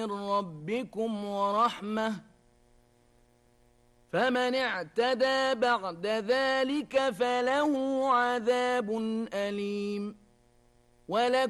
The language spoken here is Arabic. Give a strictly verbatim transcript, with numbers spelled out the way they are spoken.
ربكم ورحمة فمن اعتدى بعد ذلك فله عذاب أليم. ولكم